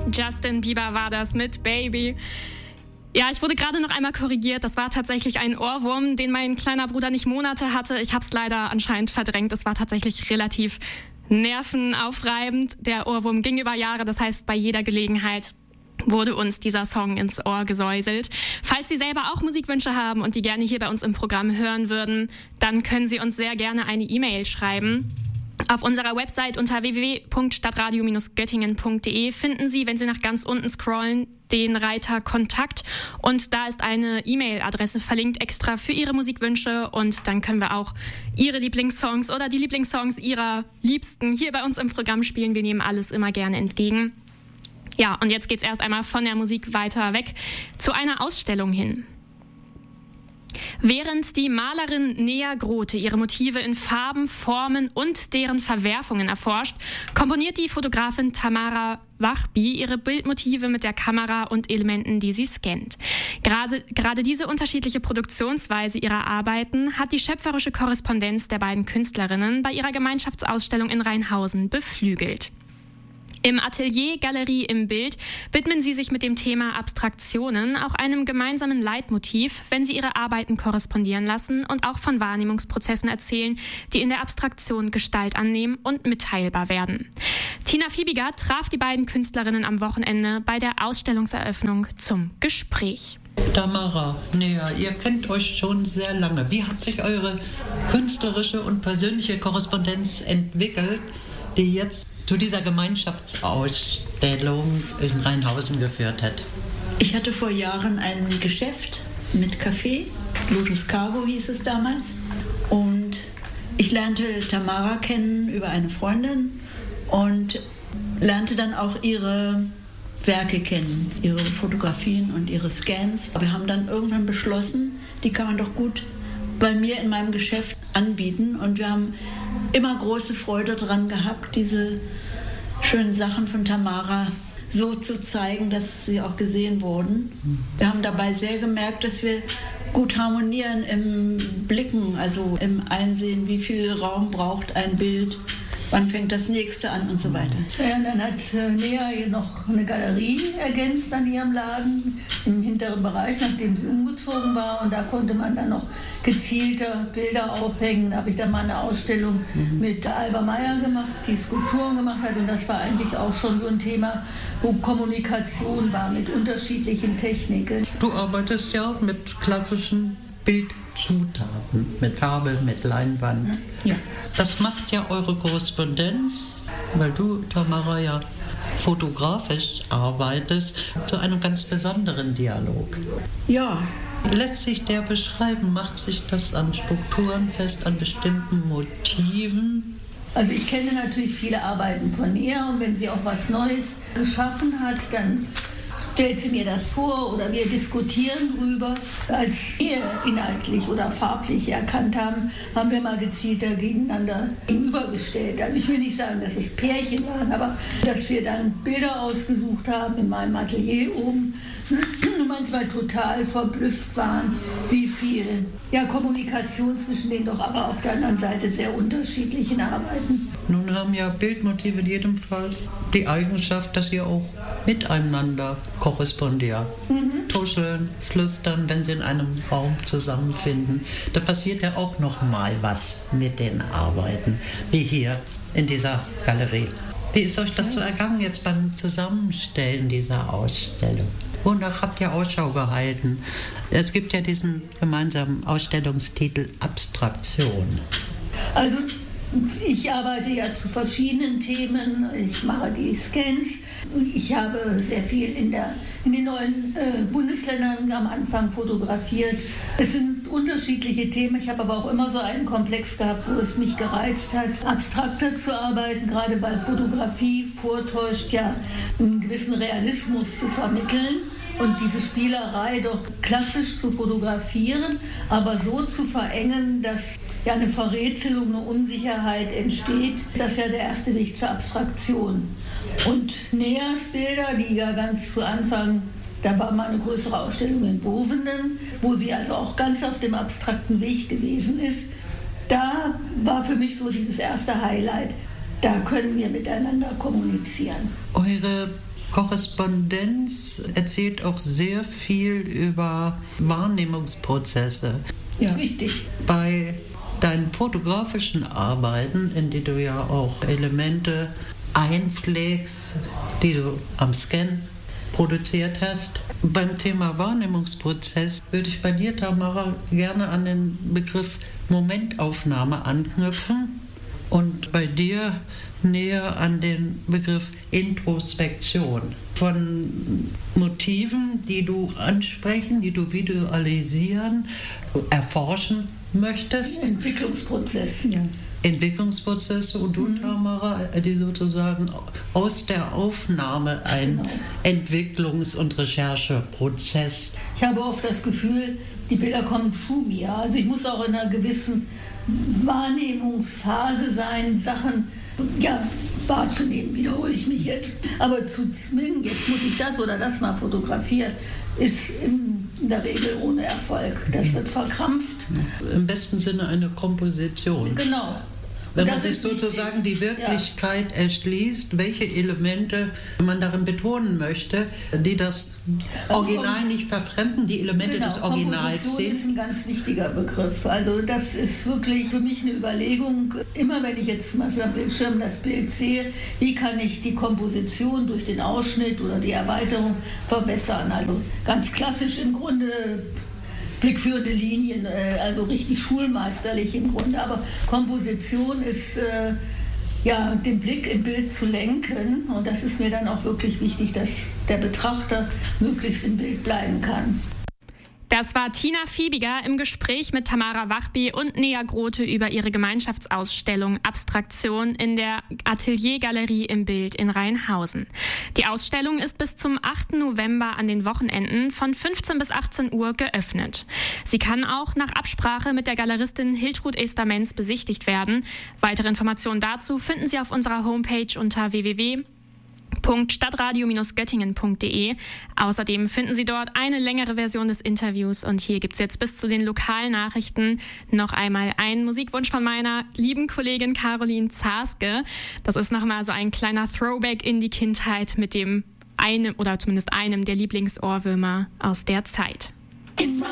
Justin Bieber war das mit Baby. Ja, ich wurde gerade noch einmal korrigiert. Das war tatsächlich ein Ohrwurm, den mein kleiner Bruder nicht Monate hatte. Ich habe es leider anscheinend verdrängt. Es war tatsächlich relativ nervenaufreibend. Der Ohrwurm ging über Jahre. Das heißt, bei jeder Gelegenheit wurde uns dieser Song ins Ohr gesäuselt. Falls Sie selber auch Musikwünsche haben und die gerne hier bei uns im Programm hören würden, dann können Sie uns sehr gerne eine E-Mail schreiben. Auf unserer Website unter www.stadtradio-göttingen.de finden Sie, wenn Sie nach ganz unten scrollen, den Reiter Kontakt. Und da ist eine E-Mail-Adresse verlinkt extra für Ihre Musikwünsche. Und dann können wir auch Ihre Lieblingssongs oder die Lieblingssongs Ihrer Liebsten hier bei uns im Programm spielen. Wir nehmen alles immer gerne entgegen. Ja, und jetzt geht's erst einmal von der Musik weiter weg zu einer Ausstellung hin. Während die Malerin Nea Grote ihre Motive in Farben, Formen und deren Verwerfungen erforscht, komponiert die Fotografin Tamara Wachby ihre Bildmotive mit der Kamera und Elementen, die sie scannt. Gerade diese unterschiedliche Produktionsweise ihrer Arbeiten hat die schöpferische Korrespondenz der beiden Künstlerinnen bei ihrer Gemeinschaftsausstellung in Rheinhausen beflügelt. Im Atelier Galerie im Bild widmen sie sich mit dem Thema Abstraktionen auch einem gemeinsamen Leitmotiv, wenn sie ihre Arbeiten korrespondieren lassen und auch von Wahrnehmungsprozessen erzählen, die in der Abstraktion Gestalt annehmen und mitteilbar werden. Tina Fiebiger traf die beiden Künstlerinnen am Wochenende bei der Ausstellungseröffnung zum Gespräch. Tamara, Nea, ihr kennt euch schon sehr lange. Wie hat sich eure künstlerische und persönliche Korrespondenz entwickelt, die jetzt zu dieser Gemeinschaftsausstellung in Rheinhausen geführt hat? Ich hatte vor Jahren ein Geschäft mit Café, Lotus Cargo hieß es damals. Und ich lernte Tamara kennen über eine Freundin und lernte dann auch ihre Werke kennen, ihre Fotografien und ihre Scans. Wir haben dann irgendwann beschlossen, die kann man doch gut bei mir in meinem Geschäft anbieten. Und wir haben immer große Freude daran gehabt, diese schönen Sachen von Tamara so zu zeigen, dass sie auch gesehen wurden. Wir haben dabei sehr gemerkt, dass wir gut harmonieren im Blicken, also im Einsehen, wie viel Raum braucht ein Bild, wann fängt das nächste an und so weiter. Ja, und dann hat Nea noch eine Galerie ergänzt an ihrem Laden im hinteren Bereich, nachdem sie umgezogen war. Und da konnte man dann noch gezielter Bilder aufhängen. Da habe ich dann mal eine Ausstellung mit Alba Meyer gemacht, die Skulpturen gemacht hat. Und das war eigentlich auch schon so ein Thema, wo Kommunikation war mit unterschiedlichen Techniken. Du arbeitest ja auch mit klassischen Bildzutaten, mit Farbe, mit Leinwand. Ja. Das macht ja eure Korrespondenz, weil du, Tamara, ja fotografisch arbeitest, zu einem ganz besonderen Dialog. Ja. Lässt sich der beschreiben? Macht sich das an Strukturen fest, an bestimmten Motiven? Also ich kenne natürlich viele Arbeiten von ihr und wenn sie auch was Neues geschaffen hat, dann stellt sie mir das vor oder wir diskutieren drüber. Als wir inhaltlich oder farblich erkannt haben, haben wir mal gezielter gegeneinander gegenübergestellt. Also ich will nicht sagen, dass es Pärchen waren, aber dass wir dann Bilder ausgesucht haben in meinem Atelier oben und manchmal total verblüfft waren, wie viel Kommunikation zwischen denen doch aber auf der anderen Seite sehr unterschiedlichen Arbeiten. Nun haben ja Bildmotive in jedem Fall die Eigenschaft, dass sie auch miteinander korrespondieren. Tuscheln, flüstern, wenn sie in einem Raum zusammenfinden. Da passiert ja auch noch mal was mit den Arbeiten, wie hier in dieser Galerie. Wie ist euch das so ergangen jetzt beim Zusammenstellen dieser Ausstellung? Wonach habt ihr Ausschau gehalten? Es gibt ja diesen gemeinsamen Ausstellungstitel Abstraktion. Also ich arbeite ja zu verschiedenen Themen. Ich mache die Scans. Ich habe sehr viel in den neuen Bundesländern am Anfang fotografiert. Es sind unterschiedliche Themen. Ich habe aber auch immer so einen Komplex gehabt, wo es mich gereizt hat, abstrakter zu arbeiten, gerade weil Fotografie vortäuscht, ja einen gewissen Realismus zu vermitteln. Und diese Spielerei doch klassisch zu fotografieren, aber so zu verengen, dass ja eine Verrätselung, eine Unsicherheit entsteht, ist das ja der erste Weg zur Abstraktion. Und Neas Bilder, die ja ganz zu Anfang, da war mal eine größere Ausstellung in Bovenden, wo sie also auch ganz auf dem abstrakten Weg gewesen ist, da war für mich so dieses erste Highlight. Da können wir miteinander kommunizieren. Eure Korrespondenz erzählt auch sehr viel über Wahrnehmungsprozesse. Ja. Das ist wichtig. Bei deinen fotografischen Arbeiten, in die du ja auch Elemente einpflegst, die du am Scan produziert hast. Beim Thema Wahrnehmungsprozess würde ich bei dir, Tamara, gerne an den Begriff Momentaufnahme anknüpfen und bei dir näher an den Begriff Introspektion. Von Motiven, die du ansprechen, die du visualisieren, erforschen möchtest. Entwicklungsprozess, ja. Entwicklungsprozesse und du, Tamara, die sozusagen aus der Aufnahme ein Entwicklungs- und Rechercheprozess. Ich habe oft das Gefühl, die Bilder kommen zu mir. Also ich muss auch in einer gewissen Wahrnehmungsphase sein, Sachen wahrzunehmen, wiederhole ich mich jetzt. Aber zu zwingen, jetzt muss ich das oder das mal fotografieren, ist in der Regel ohne Erfolg. Das wird verkrampft. Im besten Sinne eine Komposition. Genau. Wenn man sich sozusagen die Wirklichkeit erschließt, welche Elemente man darin betonen möchte, die das Original nicht verfremden, die Elemente des Originals sind. Komposition ist ein ganz wichtiger Begriff. Also das ist wirklich für mich eine Überlegung. Immer wenn ich jetzt zum Beispiel am Bildschirm das Bild sehe, wie kann ich die Komposition durch den Ausschnitt oder die Erweiterung verbessern? Also ganz klassisch im Grunde blickführende Linien, also richtig schulmeisterlich im Grunde. Aber Komposition ist, den Blick im Bild zu lenken. Und das ist mir dann auch wirklich wichtig, dass der Betrachter möglichst im Bild bleiben kann. Das war Tina Fiebiger im Gespräch mit Tamara Wachby und Nea Grote über ihre Gemeinschaftsausstellung Abstraktion in der Ateliergalerie im Bild in Rheinhausen. Die Ausstellung ist bis zum 8. November an den Wochenenden von 15 bis 18 Uhr geöffnet. Sie kann auch nach Absprache mit der Galeristin Hiltrud Ester-Menz besichtigt werden. Weitere Informationen dazu finden Sie auf unserer Homepage unter www.stadtradio-göttingen.de. Außerdem finden Sie dort eine längere Version des Interviews und hier gibt es jetzt bis zu den lokalen Nachrichten noch einmal einen Musikwunsch von meiner lieben Kollegin Caroline Zaske. Das ist nochmal so ein kleiner Throwback in die Kindheit mit dem einem oder zumindest einem der Lieblingsohrwürmer aus der Zeit.